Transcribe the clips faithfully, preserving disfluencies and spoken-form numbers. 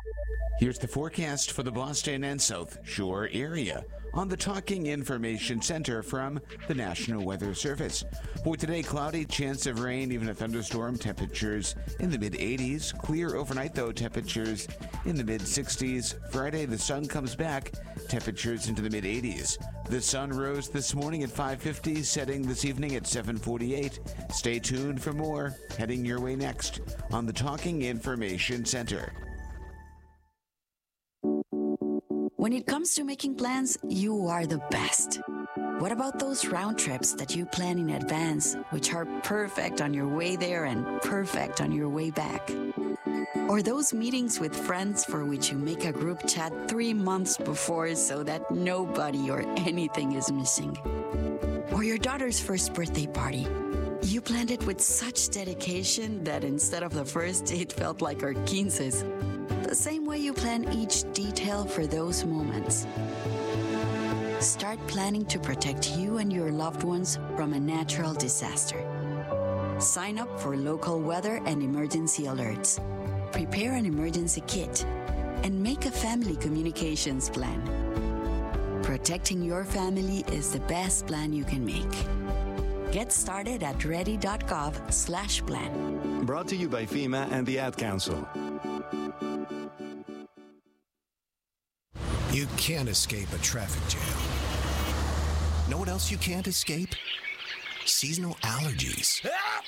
Here's the forecast for the Boston and South Shore area on the Talking Information Center from the National Weather Service. For today, cloudy, chance of rain, even a thunderstorm, temperatures in the mid-eighties. Clear overnight, though, temperatures in the mid-sixties. Friday, the sun comes back, temperatures into the mid-eighties. The sun rose this morning at five fifty, setting this evening at seven forty-eight. Stay tuned for more, heading your way next on the Talking Information Center. When it comes to making plans, you are the best. What about those round trips that you plan in advance, which are perfect on your way there and perfect on your way back? Or those meetings with friends for which you make a group chat three months before so that nobody or anything is missing? Or your daughter's first birthday party. You planned it with such dedication that instead of the first, it felt like our quinces. The same way you plan each detail for those moments. Start planning to protect you and your loved ones from a natural disaster. Sign up for local weather and emergency alerts. Prepare an emergency kit and make a family communications plan. Protecting your family is the best plan you can make. Get started at ready.gov slash plan. Brought to you by FEMA and the Ad Council. You can't escape a traffic jam. Know what else you can't escape? Seasonal allergies.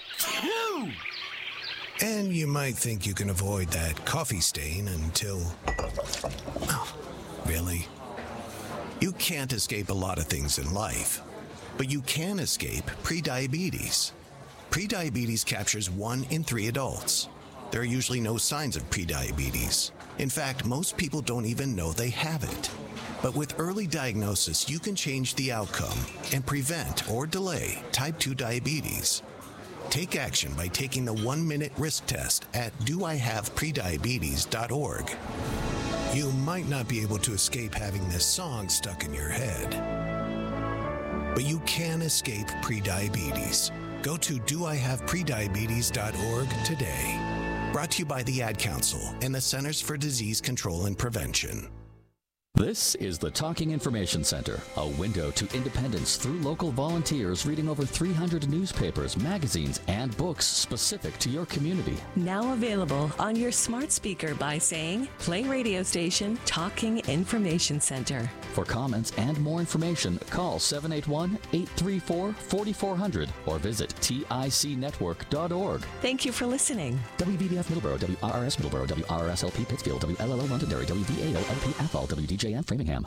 And you might think you can avoid that coffee stain until... Oh, really? You can't escape a lot of things in life, but you can escape prediabetes. Prediabetes captures one in three adults. There are usually no signs of prediabetes. In fact, most people don't even know they have it. But with early diagnosis, you can change the outcome and prevent or delay type two diabetes. Take action by taking the one-minute risk test at do I have prediabetes dot org. You might not be able to escape having this song stuck in your head, but you can escape prediabetes. Go to do I have prediabetes dot org today. Brought to you by the Ad Council and the Centers for Disease Control and Prevention. This is the Talking Information Center, a window to independence through local volunteers reading over three hundred newspapers, magazines, and books specific to your community. Now available on your smart speaker by saying, play radio station Talking Information Center. For comments and more information, call seven eight one, eight three four, four four zero zero or visit tic network dot org. Thank you for listening. W V B F Middleborough, W R R S Middleborough, W R R S L P Pittsfield, W L L O Londonderry, W V A O L P Athol, W D J M Framingham.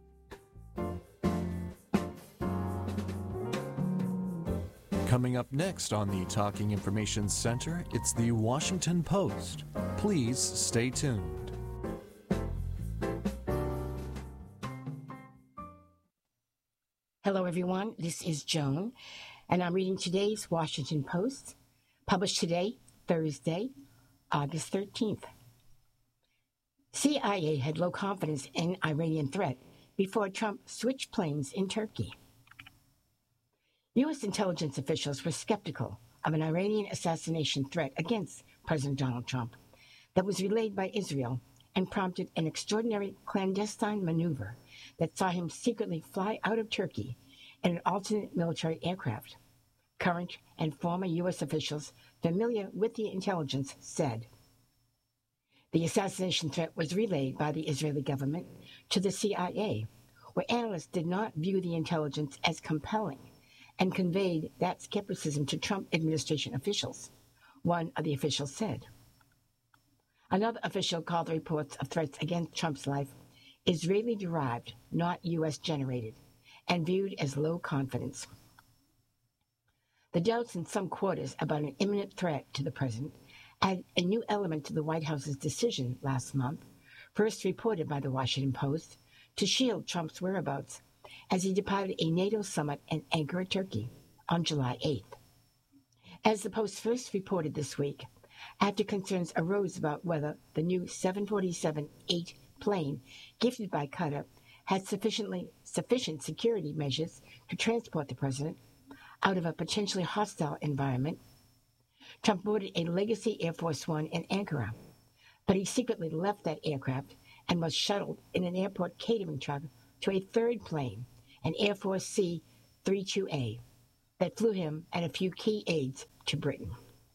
Coming up next on the Talking Information Center, it's the Washington Post. Please stay tuned. Hello, everyone. This is Joan, and I'm reading today's Washington Post, published today, Thursday, August thirteenth. C I A had low confidence in Iranian threat before Trump switched planes in Turkey. U S intelligence officials were skeptical of an Iranian assassination threat against President Donald Trump that was relayed by Israel and prompted an extraordinary clandestine maneuver that saw him secretly fly out of Turkey in an alternate military aircraft. Current and former U S officials familiar with the intelligence said the assassination threat was relayed by the Israeli government to the C I A, where analysts did not view the intelligence as compelling and conveyed that skepticism to Trump administration officials, one of the officials said. Another official called the reports of threats against Trump's life Israeli-derived, not U S-generated, and viewed as low confidence. The doubts in some quarters about an imminent threat to the president add a new element to the White House's decision last month, first reported by the Washington Post, to shield Trump's whereabouts as he departed a NATO summit in Ankara, Turkey, on July eighth. As the Post first reported this week, after concerns arose about whether the new seven forty-seven eight plane gifted by Qatar had sufficiently sufficient security measures to transport the president out of a potentially hostile environment, Trump boarded a Legacy Air Force One in Ankara. But he secretly left that aircraft and was shuttled in an airport catering truck to a third plane, an Air Force C thirty-two A, that flew him and a few key aides to Britain.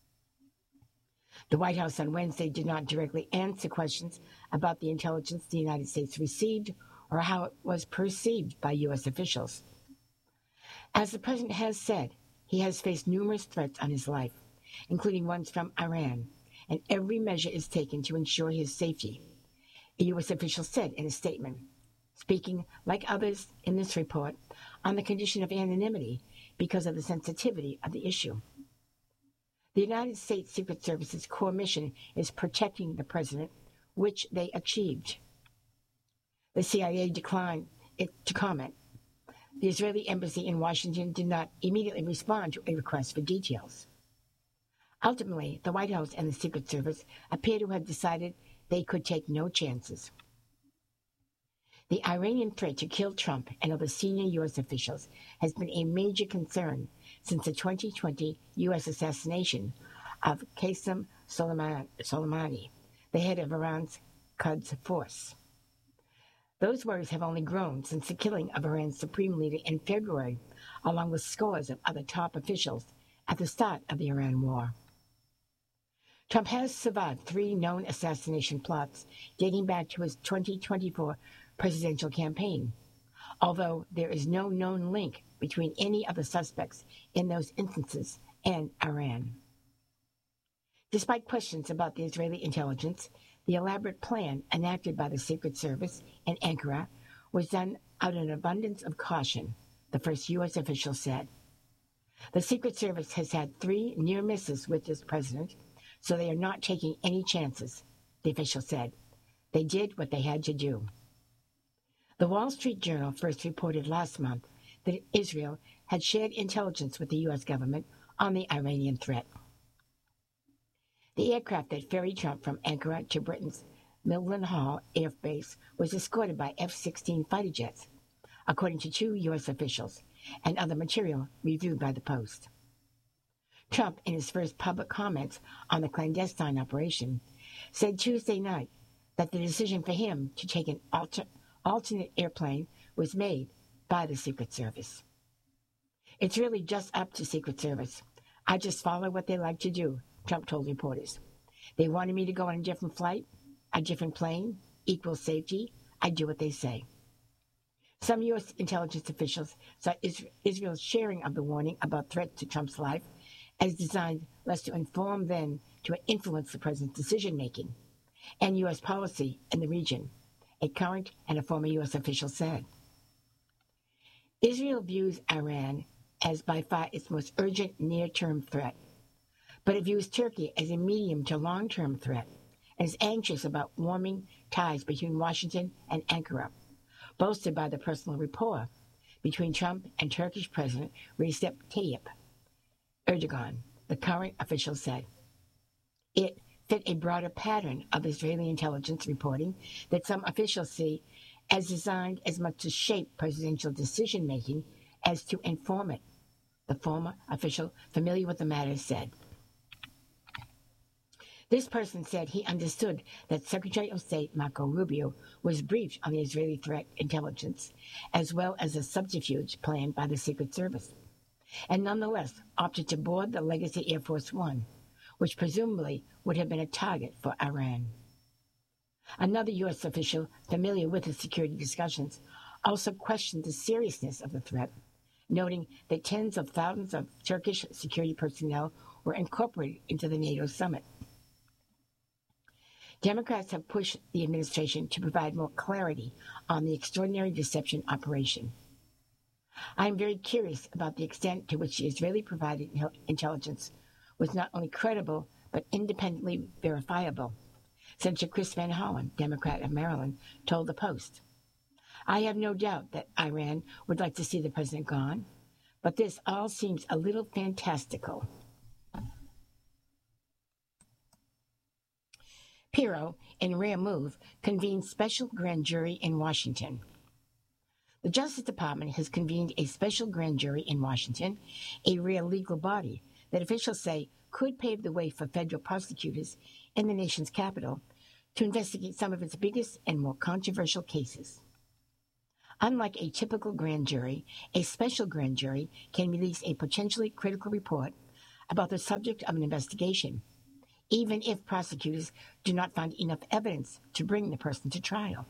The White House on Wednesday did not directly answer questions about the intelligence the United States received or how it was perceived by U S officials. As the president has said, he has faced numerous threats on his life, including ones from Iran, and every measure is taken to ensure his safety, a U S official said in a statement, speaking, like others in this report, on the condition of anonymity because of the sensitivity of the issue. The United States Secret Service's core mission is protecting the president, which they achieved. The C I A declined it to comment. The Israeli embassy in Washington did not immediately respond to a request for details. Ultimately, the White House and the Secret Service appear to have decided they could take no chances. The Iranian threat to kill Trump and other senior U S officials has been a major concern since the twenty twenty U S assassination of Qasem Soleimani, the head of Iran's Quds Force. Those worries have only grown since the killing of Iran's supreme leader in February, along with scores of other top officials at the start of the Iran war. Trump has survived three known assassination plots dating back to his twenty twenty-four presidential campaign, although there is no known link between any of the suspects in those instances and Iran. Despite questions about the Israeli intelligence, the elaborate plan enacted by the Secret Service in Ankara was done out of an abundance of caution, the first U S official said. The Secret Service has had three near misses with this president, so they are not taking any chances, the official said. They did what they had to do. The Wall Street Journal first reported last month that Israel had shared intelligence with the U S government on the Iranian threat. The aircraft that ferried Trump from Ankara to Britain's Mildenhall Air Base was escorted by F sixteen fighter jets, according to two U S officials, and other material reviewed by the Post. Trump, in his first public comments on the clandestine operation, said Tuesday night that the decision for him to take an alter, alternate airplane was made by the Secret Service. It's really just up to Secret Service. I just follow what they like to do, Trump told reporters. They wanted me to go on a different flight, a different plane, equal safety. I do what they say. Some U S intelligence officials saw Israel's sharing of the warning about threats to Trump's life as designed less to inform than to influence the president's decision-making and U S policy in the region, a current and a former U S official said. Israel views Iran as by far its most urgent near-term threat, but it views Turkey as a medium to long-term threat and is anxious about warming ties between Washington and Ankara, bolstered by the personal rapport between Trump and Turkish President Recep Tayyip Erdogan, the current official said. It fit a broader pattern of Israeli intelligence reporting that some officials see as designed as much to shape presidential decision-making as to inform it, the former official familiar with the matter said. This person said he understood that Secretary of State Marco Rubio was briefed on the Israeli threat intelligence, as well as a subterfuge planned by the Secret Service, and nonetheless opted to board the Legacy Air Force One, which presumably would have been a target for Iran. Another U S official familiar with the security discussions also questioned the seriousness of the threat, noting that tens of thousands of Turkish security personnel were incorporated into the NATO summit. Democrats have pushed the administration to provide more clarity on the extraordinary deception operation. I am very curious about the extent to which the Israeli-provided intelligence was not only credible but independently verifiable, Senator Chris Van Hollen, Democrat of Maryland, told the Post. I have no doubt that Iran would like to see the president gone, but this all seems a little fantastical. Pirro, in rare move, convened special grand jury in Washington. The Justice Department has convened a special grand jury in Washington, a rare legal body that officials say could pave the way for federal prosecutors in the nation's capital to investigate some of its biggest and more controversial cases. Unlike a typical grand jury, a special grand jury can release a potentially critical report about the subject of an investigation, even if prosecutors do not find enough evidence to bring the person to trial.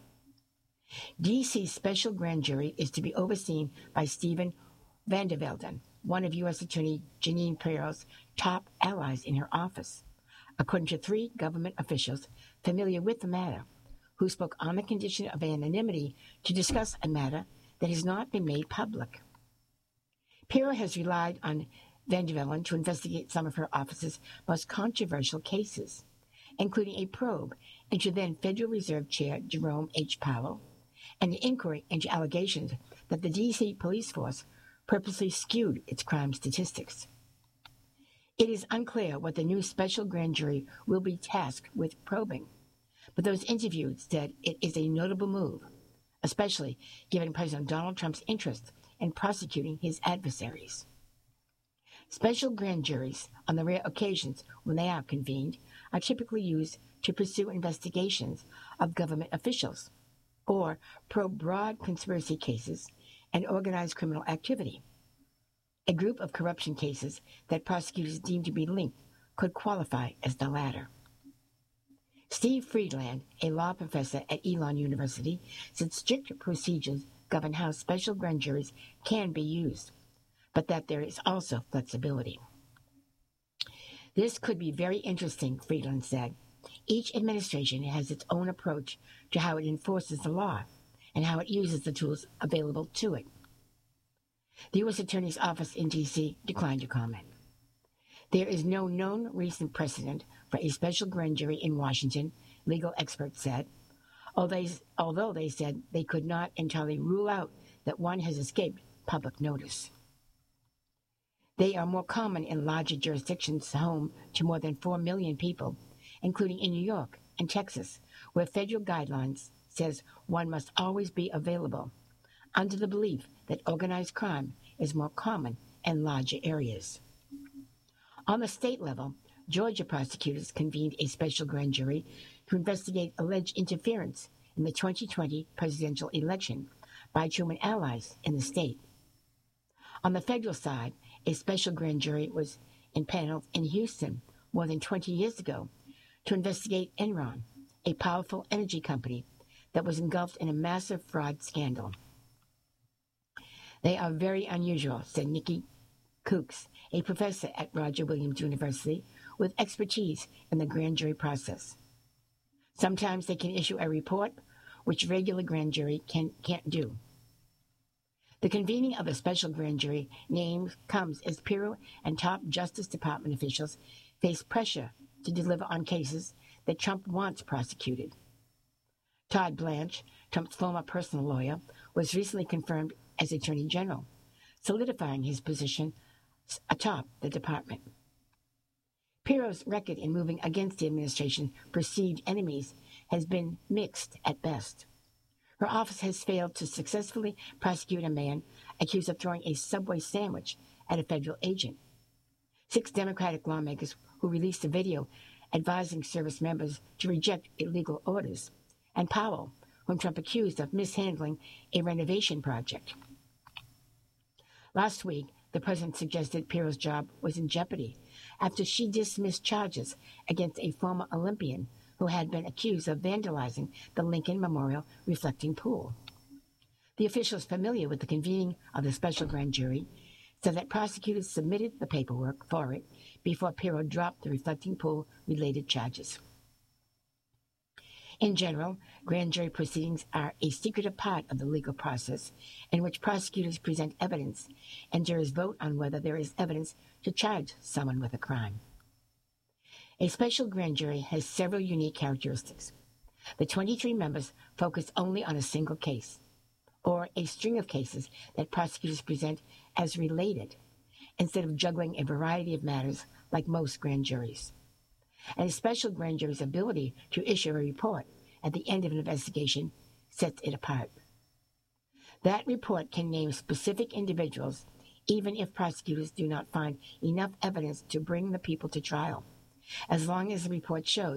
D C's special grand jury is to be overseen by Steven van der Velden, one of U S Attorney Jeanine Pirro's top allies in her office, according to three government officials familiar with the matter, who spoke on the condition of anonymity to discuss a matter that has not been made public. Pirro has relied on van der Velden to investigate some of her office's most controversial cases, including a probe into then Federal Reserve Chair Jerome H. Powell, and an inquiry into allegations that the D C police force purposely skewed its crime statistics. It is unclear what the new special grand jury will be tasked with probing, but those interviewed said it is a notable move, especially given President Donald Trump's interest in prosecuting his adversaries. Special grand juries, on the rare occasions when they are convened, are typically used to pursue investigations of government officials or probe broad conspiracy cases and organized criminal activity. A group of corruption cases that prosecutors deem to be linked could qualify as the latter. Steve Friedland, a law professor at Elon University, said strict procedures govern how special grand juries can be used, but that there is also flexibility. This could be very interesting, Friedland said. Each administration has its own approach to how it enforces the law and how it uses the tools available to it. The U S Attorney's Office in D C declined to comment. There is no known recent precedent for a special grand jury in Washington, legal experts said, although they said they could not entirely rule out that one has escaped public notice. They are more common in larger jurisdictions home to more than four million people, including in New York and Texas, where federal guidelines says one must always be available, under the belief that organized crime is more common in larger areas. On the state level, Georgia prosecutors convened a special grand jury to investigate alleged interference in the twenty twenty presidential election by Truman allies in the state. On the federal side, a special grand jury was impaneled in Houston more than twenty years ago to investigate Enron, a powerful energy company that was engulfed in a massive fraud scandal. They are very unusual, said Nikki Cooks, a professor at Roger Williams University with expertise in the grand jury process. Sometimes they can issue a report, which regular grand jury can, can't do. The convening of a special grand jury name comes as Pirro and top Justice Department officials face pressure to deliver on cases that Trump wants prosecuted. Todd Blanche, Trump's former personal lawyer, was recently confirmed as Attorney General, solidifying his position atop the department. Pirro's record in moving against the administration's perceived enemies has been mixed at best. Her office has failed to successfully prosecute a man accused of throwing a Subway sandwich at a federal agent. Six Democratic lawmakers who released a video advising service members to reject illegal orders, and Powell, whom Trump accused of mishandling a renovation project. Last week, the president suggested Pirro's job was in jeopardy after she dismissed charges against a former Olympian who had been accused of vandalizing the Lincoln Memorial reflecting pool. The officials familiar with the convening of the special grand jury said that prosecutors submitted the paperwork for it before Pirro dropped the reflecting pool-related charges. In general, grand jury proceedings are a secretive part of the legal process in which prosecutors present evidence and jurors vote on whether there is evidence to charge someone with a crime. A special grand jury has several unique characteristics. The twenty-three members focus only on a single case, or a string of cases that prosecutors present as related, instead of juggling a variety of matters like most grand juries. And a special grand jury's ability to issue a report at the end of an investigation sets it apart. That report can name specific individuals, even if prosecutors do not find enough evidence to bring the people to trial, as long as the report shows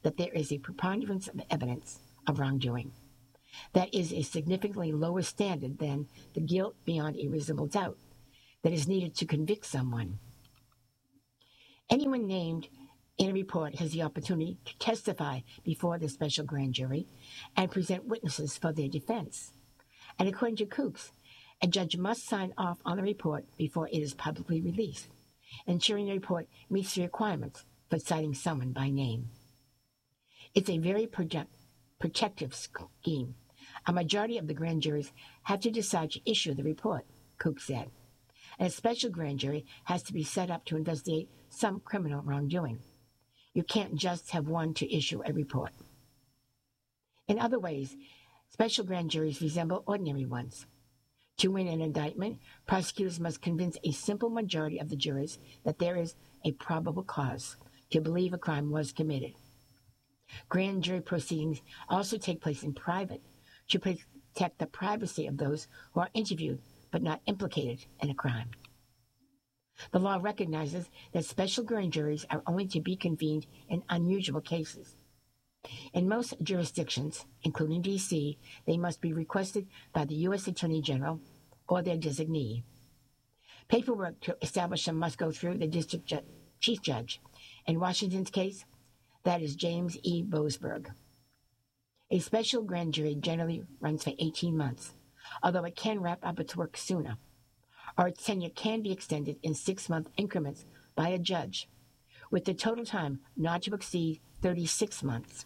that there is a preponderance of evidence of wrongdoing. That is a significantly lower standard than the guilt beyond a reasonable doubt that is needed to convict someone. Anyone named in a report has the opportunity to testify before the special grand jury and present witnesses for their defense. And according to Kooks, a judge must sign off on the report before it is publicly released, ensuring the report meets the requirements for citing someone by name. It's a very project, protective scheme. A majority of the grand juries have to decide to issue the report, Kooks said. And a special grand jury has to be set up to investigate some criminal wrongdoing. You can't just have one to issue a report. In other ways, special grand juries resemble ordinary ones. To win an indictment, prosecutors must convince a simple majority of the jurors that there is a probable cause to believe a crime was committed. Grand jury proceedings also take place in private to protect the privacy of those who are interviewed but not implicated in a crime. The law recognizes that special grand juries are only to be convened in unusual cases. In most jurisdictions, including D C, they must be requested by the U S Attorney General or their designee. Paperwork to establish them must go through the district ju- chief judge. In Washington's case, that is James E. Boasberg. A special grand jury generally runs for eighteen months, although it can wrap up its work sooner, or its tenure can be extended in six-month increments by a judge, with the total time not to exceed thirty-six months.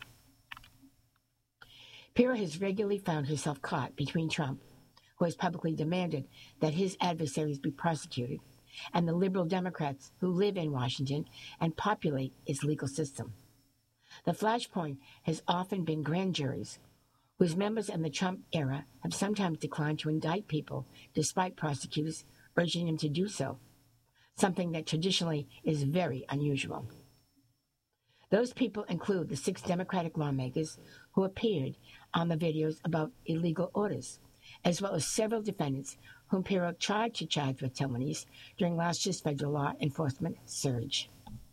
Pirro has regularly found herself caught between Trump, who has publicly demanded that his adversaries be prosecuted, and the liberal Democrats who live in Washington and populate its legal system. The flashpoint has often been grand juries, whose members in the Trump era have sometimes declined to indict people despite prosecutors urging them to do so, something that traditionally is very unusual. Those people include the six Democratic lawmakers who appeared on the videos about illegal orders, as well as several defendants whom Pirro tried to charge with felonies during last year's federal law enforcement surge.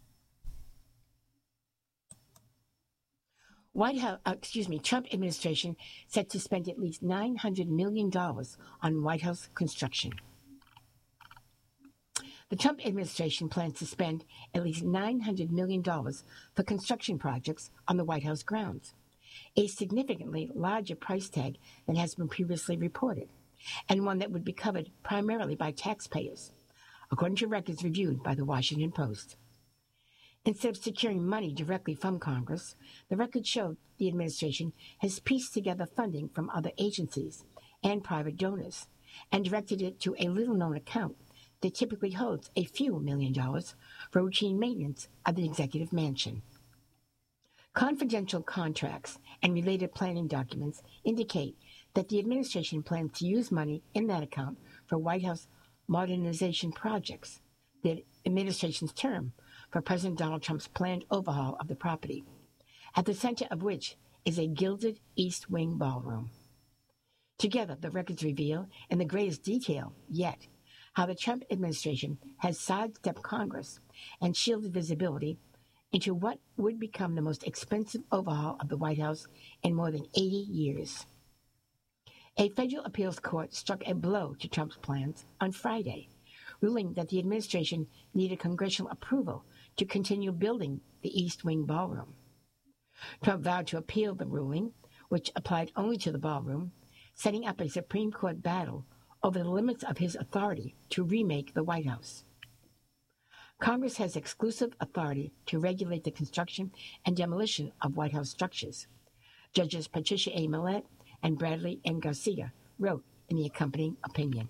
White House, uh, excuse me, Trump administration set to spend at least nine hundred million dollars on White House construction. The Trump administration plans to spend at least nine hundred million dollars for construction projects on the White House grounds, a significantly larger price tag than has been previously reported, and one that would be covered primarily by taxpayers, according to records reviewed by the Washington Post. Instead of securing money directly from Congress, the records showed the administration has pieced together funding from other agencies and private donors and directed it to a little-known account that typically holds a few million dollars for routine maintenance of the executive mansion. Confidential contracts and related planning documents indicate that the administration plans to use money in that account for White House modernization projects, the administration's term for President Donald Trump's planned overhaul of the property, at the center of which is a gilded East Wing ballroom. Together, the records reveal, in the greatest detail yet, how the Trump administration has sidestepped Congress and shielded visibility into what would become the most expensive overhaul of the White House in more than eighty years. A federal appeals court struck a blow to Trump's plans on Friday, ruling that the administration needed congressional approval to continue building the East Wing ballroom. Trump vowed to appeal the ruling, which applied only to the ballroom, setting up a Supreme Court battle over the limits of his authority to remake the White House. Congress has exclusive authority to regulate the construction and demolition of White House structures, Judges Patricia A. Millett and Bradley N. Garcia wrote in the accompanying opinion.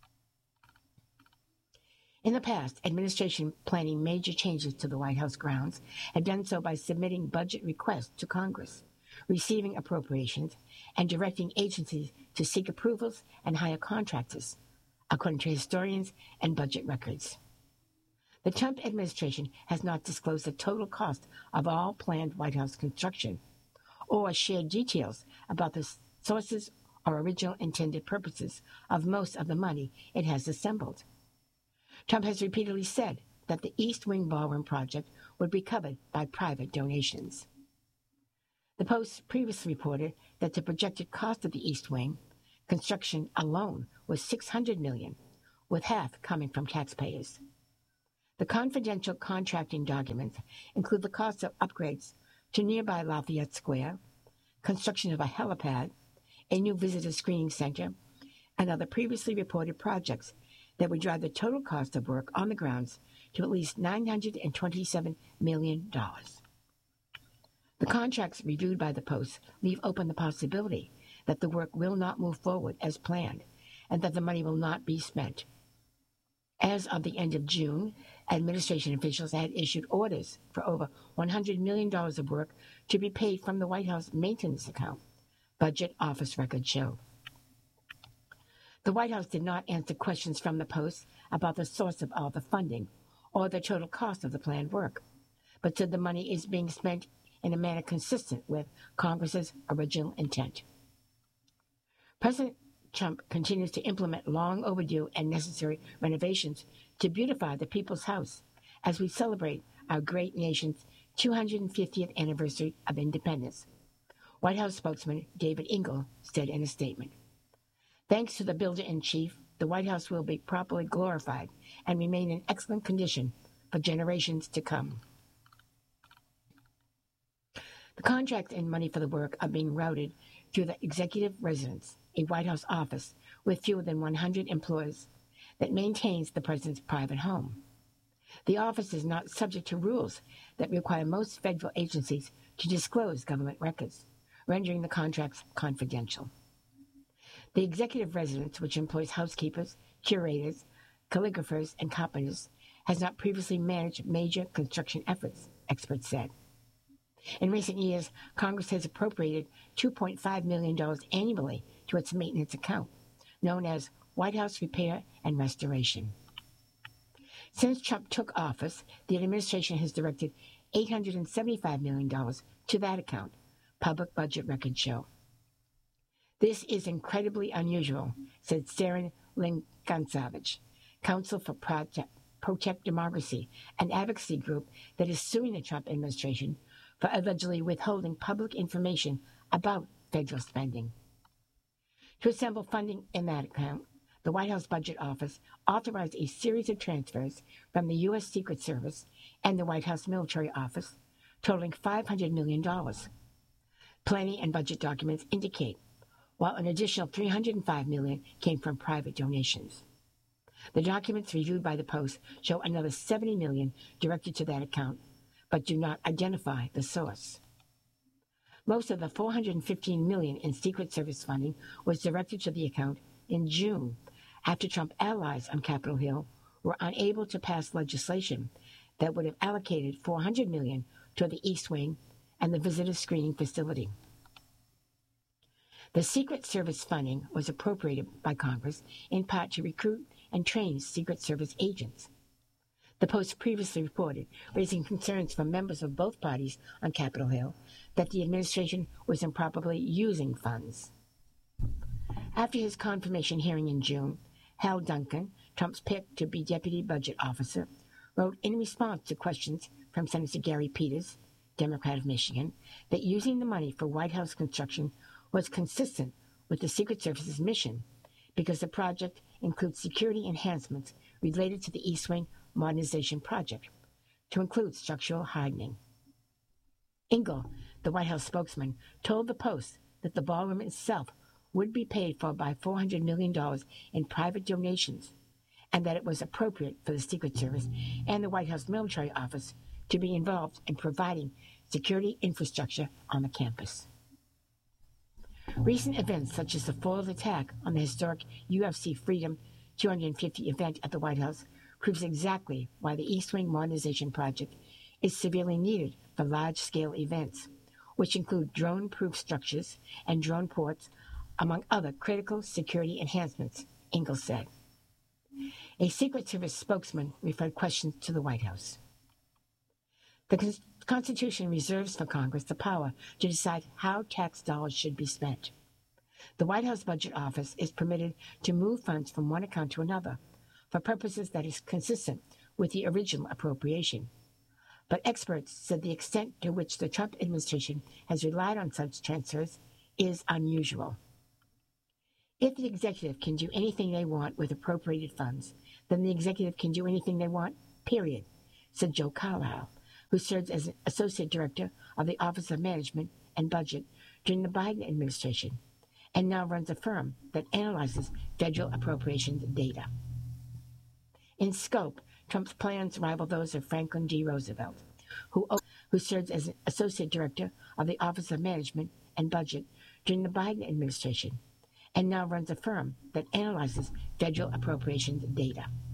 In the past, administration planning major changes to the White House grounds had done so by submitting budget requests to Congress, receiving appropriations, and directing agencies to seek approvals and hire contractors, according to historians and budget records. The Trump administration has not disclosed the total cost of all planned White House construction, or shared details about the sources or original intended purposes of most of the money it has assembled. Trump has repeatedly said that the East Wing Ballroom project would be covered by private donations. The Post previously reported that the projected cost of the East Wing construction alone was six hundred million dollars, with half coming from taxpayers. The confidential contracting documents include the cost of upgrades to nearby Lafayette Square, construction of a helipad, a new visitor screening center, and other previously reported projects that would drive the total cost of work on the grounds to at least nine hundred twenty-seven million dollars. The contracts reviewed by the Post leave open the possibility that the work will not move forward as planned and that the money will not be spent. As of the end of June, administration officials had issued orders for over one hundred million dollars of work to be paid from the White House maintenance account, Budget Office records show. The White House did not answer questions from the Post about the source of all the funding or the total cost of the planned work, but said the money is being spent in a manner consistent with Congress's original intent. President Trump continues to implement long overdue and necessary renovations to beautify the People's House as we celebrate our great nation's two hundred fiftieth anniversary of independence, White House spokesman David Engel said in a statement. Thanks to the builder-in-chief, the White House will be properly glorified and remain in excellent condition for generations to come. The contract and money for the work are being routed through the executive residence, a White House office with fewer than one hundred employees that maintains the president's private home. The office is not subject to rules that require most federal agencies to disclose government records, rendering the contracts confidential. The executive residence, which employs housekeepers, curators, calligraphers, and copyists, has not previously managed major construction efforts, experts said. In recent years, Congress has appropriated two point five million dollars annually to its maintenance account, known as White House Repair and Restoration. Since Trump took office, the administration has directed eight hundred seventy-five million dollars to that account, public budget records show. This is incredibly unusual, said Saren Lingansavage, Council for Project, Protect Democracy, an advocacy group that is suing the Trump administration for allegedly withholding public information about federal spending. To assemble funding in that account, the White House Budget Office authorized a series of transfers from the U S Secret Service and the White House Military Office, totaling five hundred million dollars. Planning and budget documents indicate, while an additional three hundred five million dollars came from private donations. The documents reviewed by the Post show another seventy million dollars directed to that account, but do not identify the source. Most of the four hundred fifteen million dollars in Secret Service funding was directed to the account in June, after Trump allies on Capitol Hill were unable to pass legislation that would have allocated four hundred million dollars toward the East Wing and the visitor screening facility. The Secret Service funding was appropriated by Congress in part to recruit and train Secret Service agents. The Post previously reported, raising concerns from members of both parties on Capitol Hill, that the administration was improperly using funds. After his confirmation hearing in June, Hal Duncan, Trump's pick to be deputy budget officer, wrote in response to questions from Senator Gary Peters, Democrat of Michigan, that using the money for White House construction was consistent with the Secret Service's mission because the project includes security enhancements related to the East Wing modernization project, to include structural hardening. Engel, the White House spokesman, told the Post that the ballroom itself would be paid for by four hundred million dollars in private donations, and that it was appropriate for the Secret Service and the White House Military Office to be involved in providing security infrastructure on the campus. Recent events such as the foiled attack on the historic U F C Freedom two hundred fifty event at the White House proves exactly why the East Wing modernization project is severely needed for large-scale events, which include drone-proof structures and drone ports, among other critical security enhancements, Engel said. A Secret Service spokesman referred questions to the White House. The con- Constitution reserves for Congress the power to decide how tax dollars should be spent. The White House Budget Office is permitted to move funds from one account to another for purposes that is consistent with the original appropriation. But experts said the extent to which the Trump administration has relied on such transfers is unusual. If the executive can do anything they want with appropriated funds, then the executive can do anything they want, period, said Joe Carlisle, who served as an associate director of the Office of Management and Budget during the Biden administration, and now runs a firm that analyzes federal appropriations data. In scope, Trump's plans rival those of Franklin D. Roosevelt, who, who served as an associate director of the Office of Management and Budget during the Biden administration, and now runs a firm that analyzes federal appropriations data.